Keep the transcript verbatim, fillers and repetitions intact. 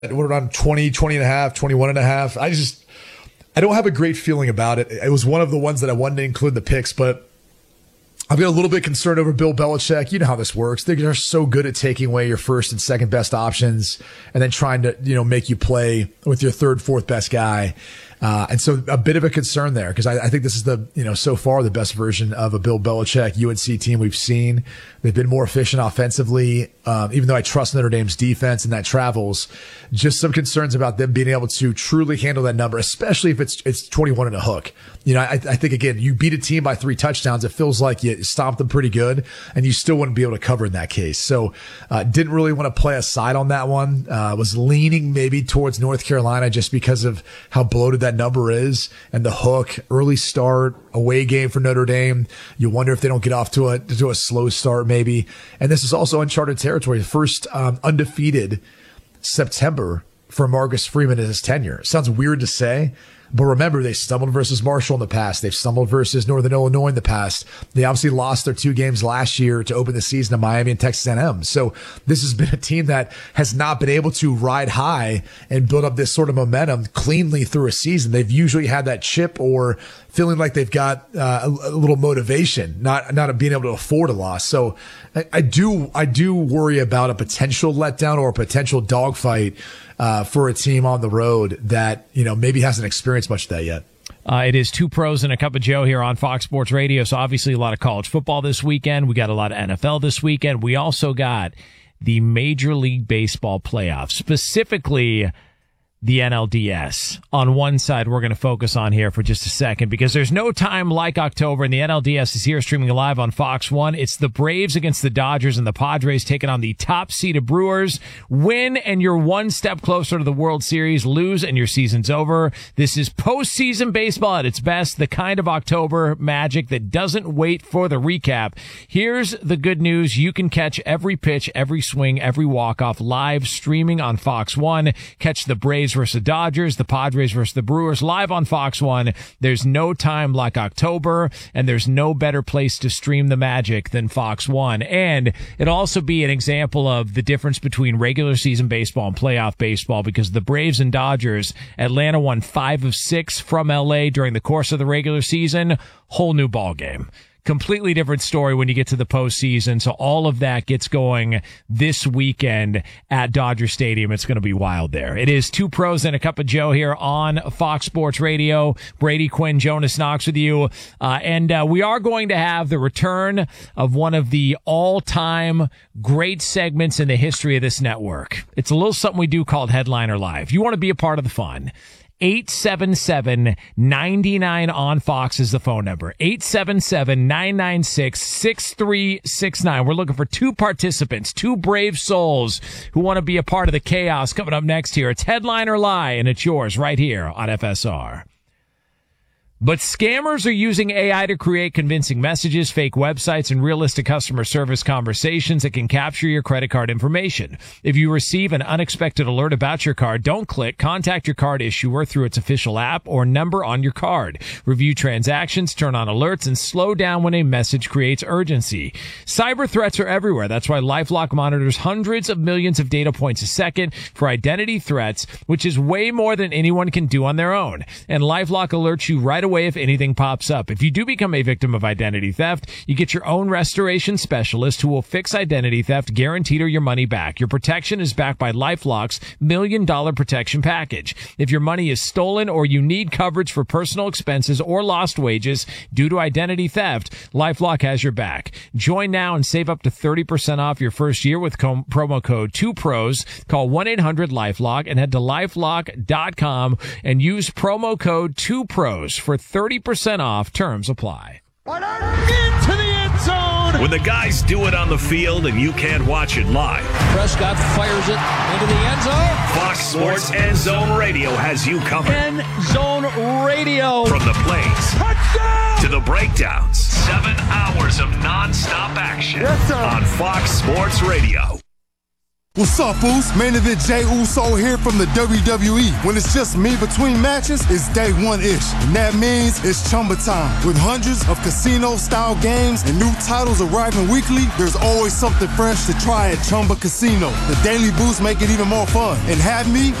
We're around twenty, twenty and a half, twenty-one and a half. I just, I don't have a great feeling about it. It was one of the ones that I wanted to include in the picks, but I've got a little bit concerned over Bill Belichick. You know how this works. They're so good at taking away your first and second best options and then trying to, you know, make you play with your third, fourth best guy. Uh, and so a bit of a concern there because I, I think this is the, you know, so far the best version of a Bill Belichick U N C team we've seen. They've been more efficient offensively, um, even though I trust Notre Dame's defense and that travels. Just some concerns about them being able to truly handle that number, especially if it's it's twenty-one and a hook. You know, I, I think, again, you beat a team by three touchdowns. It feels like you stomped them pretty good, and you still wouldn't be able to cover in that case. So uh, didn't really want to play a side on that one. Uh, was leaning maybe towards North Carolina just because of how bloated that number is and the hook. Early start, away game for Notre Dame. You wonder if they don't get off to a to a slow start maybe. And this is also uncharted territory. The first um, undefeated September for Marcus Freeman in his tenure. It sounds weird to say, but remember, they stumbled versus Marshall in the past. They've stumbled versus Northern Illinois in the past. They obviously lost their two games last year to open the season to Miami and Texas A and M. So this has been a team that has not been able to ride high and build up this sort of momentum cleanly through a season. They've usually had that chip or feeling like they've got uh, a, a little motivation, not not being able to afford a loss. So I, I do I do worry about a potential letdown or a potential dogfight uh, for a team on the road that, you know, maybe hasn't experienced much of that yet. Uh, it is Two Pros and a Cup of Joe here on Fox Sports Radio. So obviously a lot of college football this weekend. We got a lot of N F L this weekend. We also got the Major League Baseball playoffs, specifically the N L D S. On one side, we're going to focus on here for just a second because there's no time like October, and the N L D S is here streaming live on Fox one. It's the Braves against the Dodgers, and the Padres taking on the top-seeded Brewers. Win, and you're one step closer to the World Series. Lose, and your season's over. This is postseason baseball at its best, the kind of October magic that doesn't wait for the recap. Here's the good news. You can catch every pitch, every swing, every walk-off live streaming on Fox one. Catch the Braves versus the Dodgers, the Padres versus the Brewers live on Fox one. There's no time like October, and there's no better place to stream the magic than Fox one. And it'll also be an example of the difference between regular season baseball and playoff baseball, because the Braves and Dodgers, Atlanta won five of six from L A during the course of the regular season. Whole new ball game. Completely different story when you get to the postseason. So all of that gets going this weekend at Dodger Stadium. It's going to be wild there. It is Two Pros and a Cup of Joe here on Fox Sports Radio. Brady Quinn, Jonas Knox with you. Uh, and uh, we are going to have the return of one of the all-time great segments in the history of this network. It's a little something we do called Headliner Live. You want to be a part of the fun. eight seven seven, nine nine on Fox is the phone number. eight seven seven, nine nine six, six three six nine. We're looking for two participants, two brave souls who want to be a part of the chaos coming up next here. It's Headline or Lie, and it's yours right here on F S R. But scammers are using A I to create convincing messages, fake websites, and realistic customer service conversations that can capture your credit card information. If you receive an unexpected alert about your card, don't click. Contact your card issuer through its official app or number on your card. Review transactions, turn on alerts, and slow down when a message creates urgency. Cyber threats are everywhere. That's why LifeLock monitors hundreds of millions of data points a second for identity threats, which is way more than anyone can do on their own. And LifeLock alerts you right away if anything pops up. If you do become a victim of identity theft, you get your own restoration specialist who will fix identity theft, guaranteed or your money back. Your protection is backed by LifeLock's million dollar protection package. If your money is stolen or you need coverage for personal expenses or lost wages due to identity theft, LifeLock has your back. Join now and save up to thirty percent off your first year with com- promo code two pros. Call one eight hundred LifeLock and head to lifelock dot com and use promo code two pros for thirty percent off. Terms apply. Into the end zone. When the guys do it on the field and you can't watch it live, Prescott fires it into the end zone. Fox Sports End Zone Radio has you covered. End Zone Radio. From the plays Touchdown! to the breakdowns, seven hours of nonstop action Yes, sir. on Fox Sports Radio. What's up, Boost? Main event Jey Uso here from the W W E. When it's just me between matches, it's day one-ish. And that means it's Chumba time. With hundreds of casino-style games and new titles arriving weekly, there's always something fresh to try at Chumba Casino. The Daily Boost make it even more fun. And have me